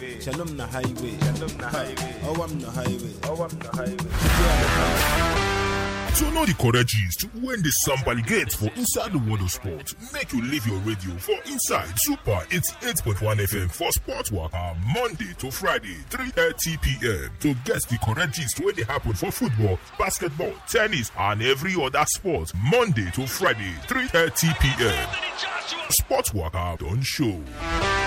Shalom na highway. Owam na highway. To know the correct gist when the somebody gets for inside the world of sport, make you leave your radio for inside Super 88.1 FM for Sport Waka Monday to Friday 3:30 p.m. to get the correct gist when they happen for football, basketball, tennis and every other sport Monday to Friday 3:30 p.m. Sport Waka don't show.